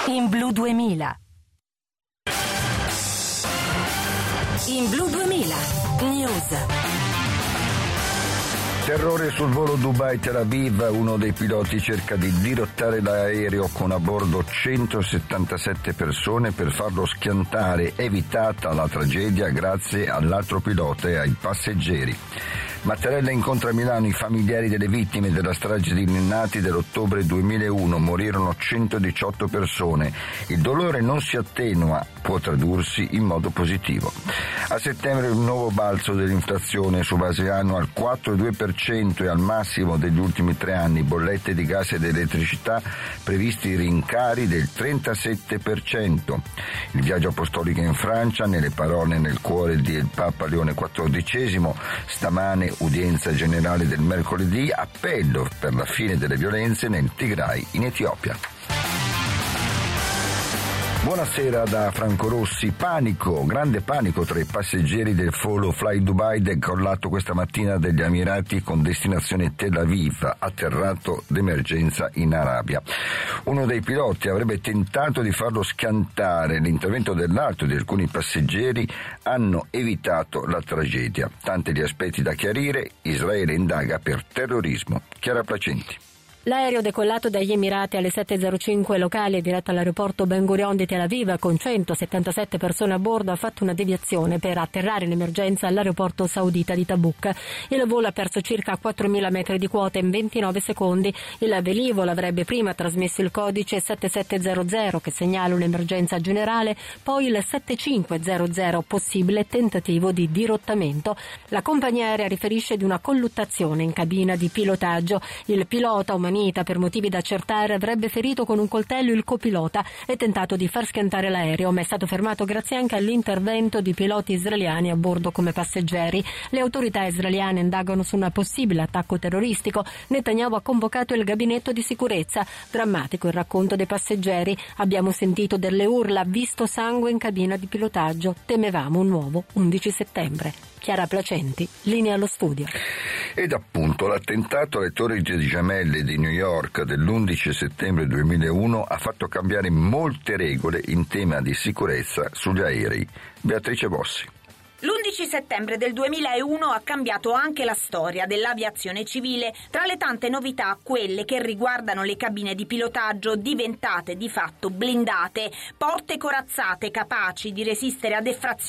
In Blu 2000. In Blu 2000. News. Terrore sul volo Dubai-Tel Aviv, uno dei piloti cerca di dirottare l'aereo con a bordo 177 persone per farlo schiantare, evitata la tragedia grazie all'altro pilota e ai passeggeri. Mattarella incontra a Milano i familiari delle vittime della strage di Linnati dell'ottobre 2001, morirono 118 persone. Il dolore non si attenua, può tradursi in modo positivo. A settembre un nuovo balzo dell'inflazione su base annua al 4,2% e al massimo degli ultimi 3 anni, bollette di gas ed elettricità, previsti rincari del 37%. Il viaggio apostolico in Francia, nelle parole nel cuore del Papa Leone XIV, stamane udienza generale del mercoledì, appello per la fine delle violenze nel Tigray in Etiopia. Buonasera da Franco Rossi. Panico, grande panico tra i passeggeri del volo Fly Dubai decollato questa mattina dagli Emirati con destinazione Tel Aviv, atterrato d'emergenza in Arabia. Uno dei piloti avrebbe tentato di farlo schiantare. L'intervento dell'altro e di alcuni passeggeri hanno evitato la tragedia. Tanti gli aspetti da chiarire. Israele indaga per terrorismo. Chiara Placenti. L'aereo decollato dagli Emirati alle 7.05 locali e diretto all'aeroporto Ben Gurion di Tel Aviv con 177 persone a bordo ha fatto una deviazione per atterrare in emergenza all'aeroporto saudita di Tabuk. Il volo ha perso circa 4.000 metri di quota in 29 secondi. Il velivolo avrebbe prima trasmesso il codice 7700 che segnala un'emergenza generale, poi il 7500 possibile tentativo di dirottamento. La compagnia aerea riferisce di una colluttazione in cabina di pilotaggio. Il pilota umanita per motivi da accertare avrebbe ferito con un coltello il copilota e tentato di far schiantare l'aereo, ma è stato fermato grazie anche all'intervento di piloti israeliani a bordo come passeggeri. Le autorità israeliane indagano su un possibile attacco terroristico. Netanyahu ha convocato il gabinetto di sicurezza. Drammatico il racconto dei passeggeri. Abbiamo sentito delle urla, visto sangue in cabina di pilotaggio. Temevamo un nuovo 11 settembre. Chiara Placenti, linea allo studio. Ed appunto l'attentato alle Torri Gemelle di New York dell'11 settembre 2001 ha fatto cambiare molte regole in tema di sicurezza sugli aerei. Beatrice Bossi. L'11 settembre del 2001 ha cambiato anche la storia dell'aviazione civile. Tra le tante novità, quelle che riguardano le cabine di pilotaggio diventate di fatto blindate, porte corazzate capaci di resistere a effrazioni